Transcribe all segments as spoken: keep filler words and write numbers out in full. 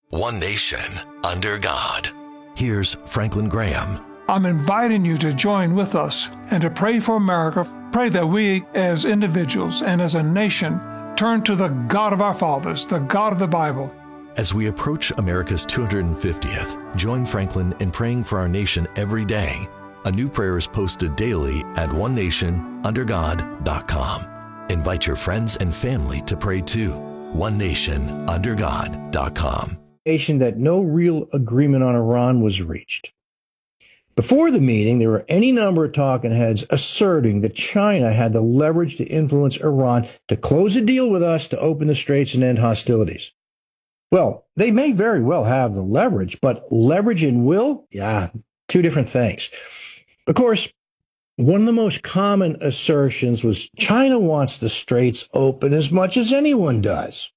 One nation, under God. Here's Franklin Graham. I'm inviting you to join with us and to pray for America. Pray that we, as individuals and as a nation, turn to the God of our fathers, the God of the Bible. As we approach America's two hundred fiftieth, join Franklin in praying for our nation every day. A new prayer is posted daily at one nation under god dot com. Invite your friends and family to pray too. one nation under god dot com. That no real agreement on Iran was reached. Before the meeting, there were any number of talking heads asserting that China had the leverage to influence Iran to close a deal with us to open the straits and end hostilities. Well, they may very well have the leverage, but leverage and will? Yeah, two different things. Of course, one of the most common assertions was China wants the straits open as much as anyone does.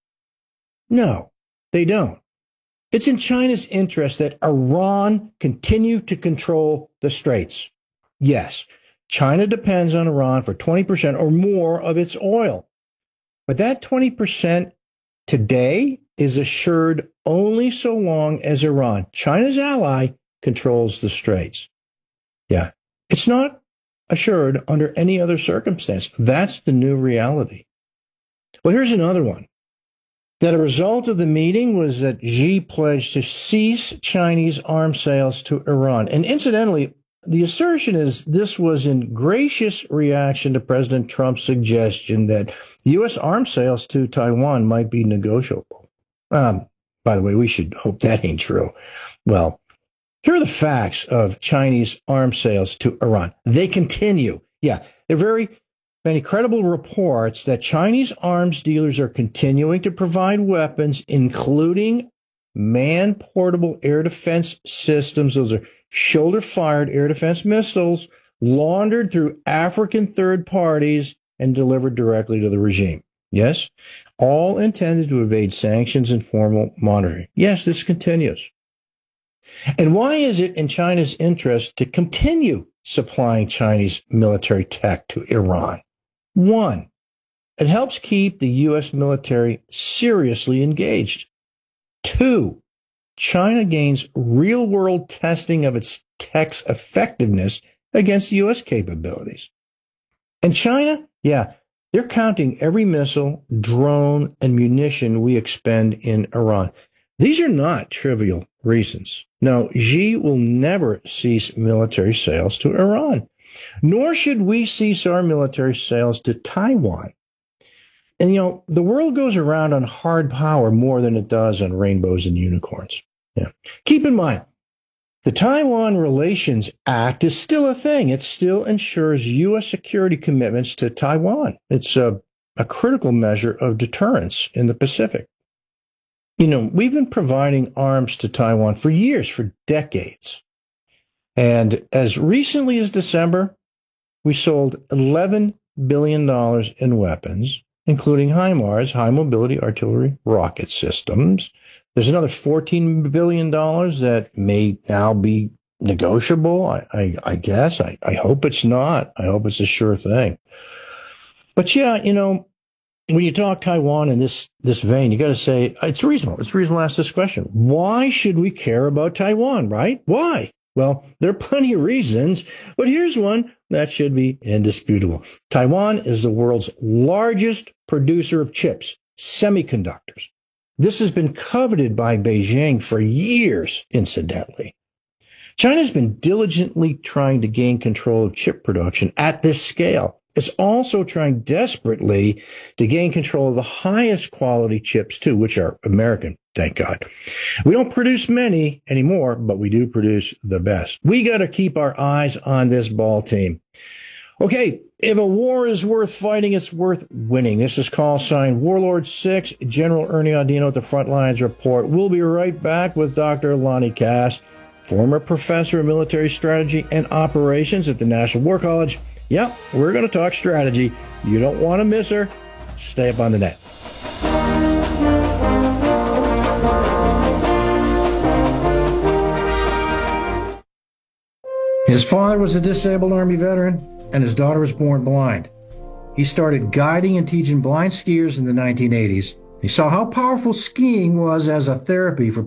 No, they don't. It's in China's interest that Iran continue to control the straits. Yes, China depends on Iran for twenty percent or more of its oil. But that twenty percent today is assured only so long as Iran, China's ally, controls the straits. Yeah, it's not assured under any other circumstance. That's the new reality. Well, here's another one. That a result of the meeting was that Xi pledged to cease Chinese arms sales to Iran. And incidentally, the assertion is this was in gracious reaction to President Trump's suggestion that U S arms sales to Taiwan might be negotiable. Um, by the way, we should hope that ain't true. Well, here are the facts of Chinese arms sales to Iran. They continue. Yeah, they're very many credible reports that Chinese arms dealers are continuing to provide weapons, including man-portable air defense systems. Those are shoulder-fired air defense missiles laundered through African third parties and delivered directly to the regime. Yes, all intended to evade sanctions and formal monitoring. Yes, this continues. And why is it in China's interest to continue supplying Chinese military tech to Iran? One, it helps keep the U S military seriously engaged. Two, China gains real-world testing of its tech's effectiveness against U S capabilities. And China, yeah, they're counting every missile, drone, and munition we expend in Iran. These are not trivial reasons. No, Xi will never cease military sales to Iran, nor should we cease our military sales to Taiwan. And, you know, the world goes around on hard power more than it does on rainbows and unicorns. Yeah. Keep in mind, the Taiwan Relations Act is still a thing. It still ensures U S security commitments to Taiwan. It's a, a critical measure of deterrence in the Pacific. You know, we've been providing arms to Taiwan for years, for decades. And as recently as December, we sold eleven billion dollars in weapons, including HIMARS, high mobility artillery rocket systems. There's another fourteen billion dollars that may now be negotiable, I, I, I guess. I, I hope it's not. I hope it's a sure thing. But yeah, you know, when you talk Taiwan in this, this vein, you got to say, it's reasonable. It's reasonable to ask this question. Why should we care about Taiwan, right? Why? Well, there are plenty of reasons, but here's one that should be indisputable. Taiwan is the world's largest producer of chips, semiconductors. This has been coveted by Beijing for years, incidentally. China's been diligently trying to gain control of chip production at this scale. It's also trying desperately to gain control of the highest quality chips, too, which are American, thank God. We don't produce many anymore, but we do produce the best. We got to keep our eyes on this ball team. Okay, if a war is worth fighting, it's worth winning. This is call sign Warlord six, General Ernie Audino at the Frontlines Report. We'll be right back with Doctor Lonnie Cass, former professor of military strategy and operations at the National War College. Yep, we're going to talk strategy. You don't want to miss her. Stay up on the net. His father was a disabled Army veteran, and his daughter was born blind. He started guiding and teaching blind skiers in the nineteen eighties. He saw how powerful skiing was as a therapy for